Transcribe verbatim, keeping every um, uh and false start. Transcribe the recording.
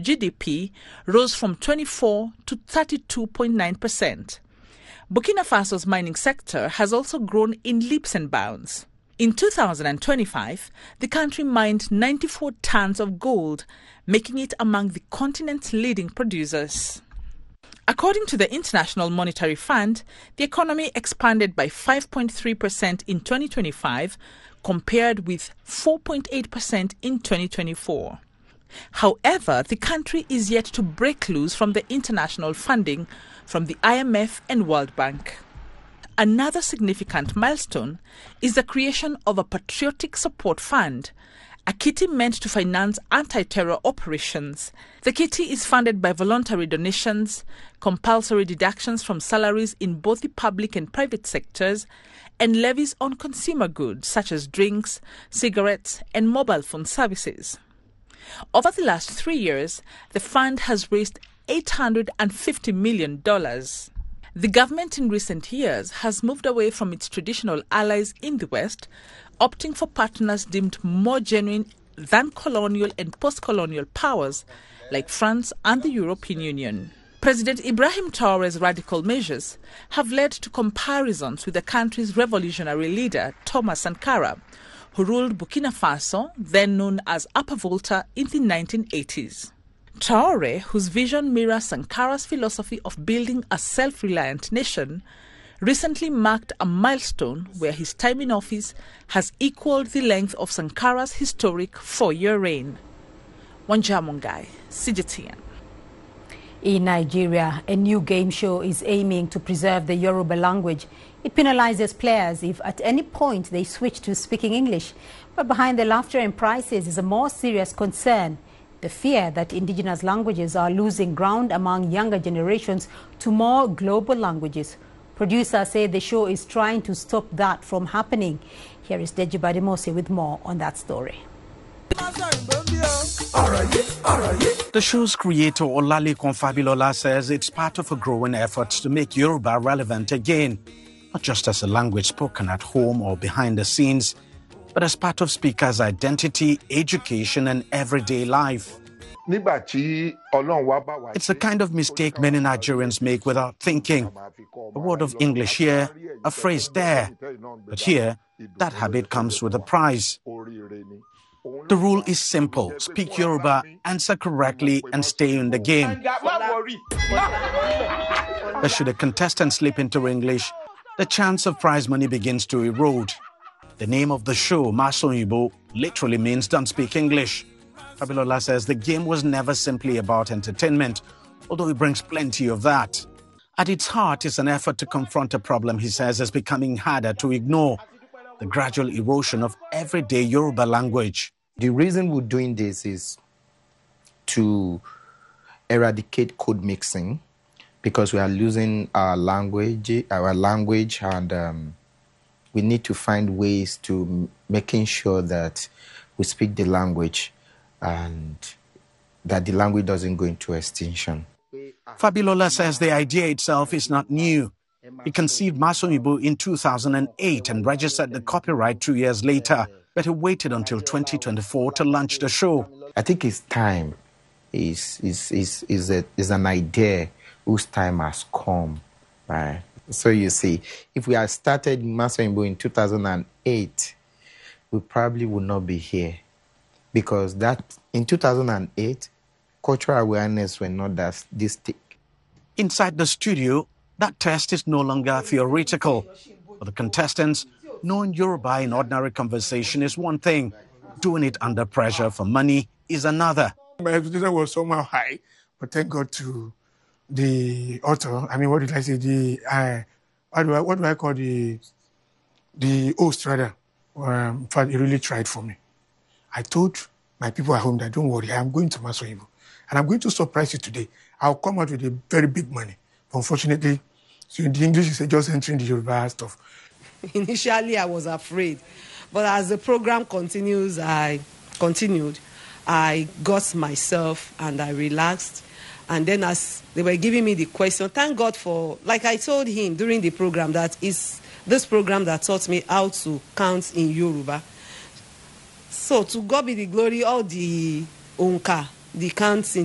G D P rose from twenty-four to thirty-two point nine percent. Burkina Faso's mining sector has also grown in leaps and bounds. In two thousand twenty-five, the country mined ninety-four tons of gold, making it among the continent's leading producers. According to the International Monetary Fund, the economy expanded by five point three percent in twenty twenty-five, compared with four point eight percent in twenty twenty-four. However, the country is yet to break loose from the international funding from the I M F and World Bank. Another significant milestone is the creation of a Patriotic Support Fund, a kitty meant to finance anti-terror operations. The kitty is funded by voluntary donations, compulsory deductions from salaries in both the public and private sectors, and levies on consumer goods such as drinks, cigarettes, and mobile phone services. Over the last three years, the fund has raised eight hundred fifty million dollars. The government in recent years has moved away from its traditional allies in the West, opting for partners deemed more genuine than colonial and post-colonial powers like France and the European Union. President Ibrahim Traore's radical measures have led to comparisons with the country's revolutionary leader, Thomas Sankara, who ruled Burkina Faso, then known as Upper Volta, in the nineteen eighties. Traore, whose vision mirrors Sankara's philosophy of building a self-reliant nation, recently marked a milestone where his time in office has equaled the length of Sankara's historic four-year reign. Wanja Mungai, C G T N. In Nigeria, a new game show is aiming to preserve the Yoruba language. It penalizes players if at any point they switch to speaking English. But behind the laughter and prices is a more serious concern: the fear that indigenous languages are losing ground among younger generations to more global languages. Producers say the show is trying to stop that from happening. Here is Deji Badimose with more on that story. The show's creator, Olalekan Fabilola, says it's part of a growing effort to make Yoruba relevant again, not just as a language spoken at home or behind the scenes, but as part of speakers' identity, education, and everyday life. It's the kind of mistake many Nigerians make without thinking. A word of English here, a phrase there. But here, that habit comes with a price. The rule is simple: speak Yoruba, answer correctly, and stay in the game. But should a contestant slip into English, the chance of prize money begins to erode. The name of the show, Masoyibo, literally means don't speak English. Fabilola says the game was never simply about entertainment, although it brings plenty of that. At its heart is an effort to confront a problem he says is becoming harder to ignore: the gradual erosion of everyday Yoruba language. The reason we're doing this is to eradicate code mixing, because we are losing our language, our language, and um, we need to find ways to making sure that we speak the language and that the language doesn't go into extinction. Fabilola says the idea itself is not new. He conceived Masoyibo in two thousand eight and registered the copyright two years later, but he waited until twenty twenty-four to launch the show. I think it's time. Is is is is a, is an idea whose time has come, right? So you see, if we had started Masoyibo in two thousand eight, we probably would not be here, because that in two thousand eight, cultural awareness were not that this thick. Inside the studio, that test is no longer theoretical. For the contestants, knowing Yoruba in ordinary conversation is one thing. Doing it under pressure for money is another. My expectation was somehow high, but thank God to the author. I mean, what did I say? The uh, what do I what do I call the the host rather? Um, in fact, he really tried for me. I told my people at home that don't worry, I'm going to Masoyibo, and I'm going to surprise you today. I'll come out with a very big money. But unfortunately, so in the English, is just entering the Yoruba stuff. Initially, I was afraid, but as the program continues, I continued. I got myself and I relaxed. And then as they were giving me the question, thank God for, like I told him during the program, that it's this program that taught me how to count in Yoruba. So to God be the glory, all the onka, the counting,